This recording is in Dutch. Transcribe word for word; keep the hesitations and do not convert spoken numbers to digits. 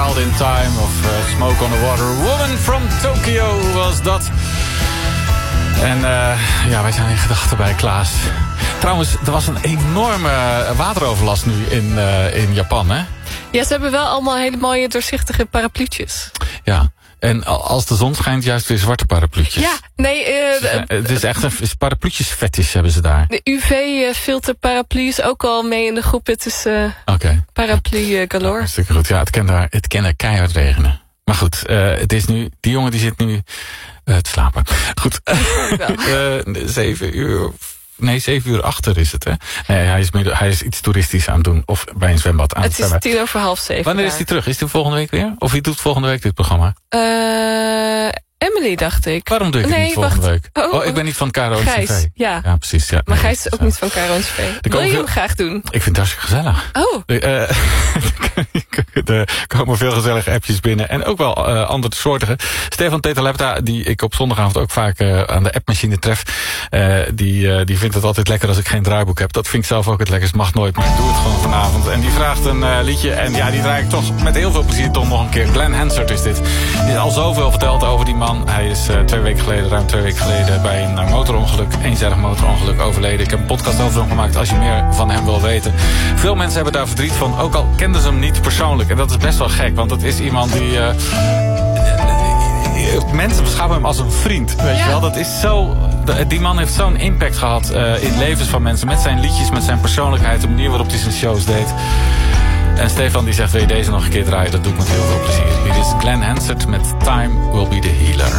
Child in Time of uh, Smoke on the Water. Woman from Tokyo was dat. En uh, ja, wij zijn in gedachten bij Klaas. Trouwens, er was een enorme wateroverlast nu in, uh, in Japan, hè? Ja, ze hebben wel allemaal hele mooie doorzichtige parapluutjes. Ja. En als de zon schijnt, juist weer zwarte parapluutjes. Ja, nee... Uh, uh, het is echt een parapluutjesfetish hebben ze daar. De U V-filter paraplu is ook al mee in de groep. Het is uh, okay. paraplu uh, galore. Hartstikke goed. Ja, het kan daar, het kan er keihard regenen. Maar goed, uh, het is nu, die jongen die zit nu uh, te slapen. Goed, uh, zeven uur... Nee, zeven uur achter is het, hè? Nee, hij is, midden, hij is iets toeristisch aan het doen. Of bij een zwembad aan het Het is tien over half zeven. Wanneer daar. is hij terug? Is hij volgende week weer? Of wie doet volgende week dit programma? Uh, Emily, dacht ik. Waarom doe ik nee, het niet volgende wacht. week? Oh, oh, ik ben niet van Caro en Gijs, T V. ja. Ja, precies. Ja, maar nee, Gijs is ook zo. niet van Caro en T V. Wil je veel... hem graag doen? Ik vind het hartstikke gezellig. Oh. Uh, er komen veel gezellige appjes binnen. En ook wel uh, andere soortige. Stefan Tetelepta, die ik op zondagavond ook vaak uh, aan de appmachine tref. Uh, die, uh, die vindt het altijd lekker als ik geen draaiboek heb. Dat vind ik zelf ook het lekkerst. Mag nooit, maar ik doe het gewoon vanavond. En die vraagt een uh, liedje. En ja, die draai ik toch met heel veel plezier toch nog een keer. Glenn Hansard is dit. Die is al zoveel verteld over die man. Hij is uh, twee weken geleden, ruim twee weken geleden... bij een uh, motorongeluk, eenzijdig motorongeluk overleden. Ik heb een podcast over hem gemaakt als je meer van hem wil weten. Veel mensen hebben daar verdriet van. Ook al kenden ze hem niet persoonlijk. En dat is best wel gek, want het is iemand die... Uh, mensen beschouwen hem als een vriend, weet ja. je wel. Dat is zo... Die man heeft zo'n impact gehad uh, in levens van mensen. Met zijn liedjes, met zijn persoonlijkheid. De manier waarop hij zijn shows deed. En Stefan die zegt, wil je deze nog een keer draaien? Dat doe ik met heel veel plezier. Hier is Glenn Hansard met Time Will Be The Healer.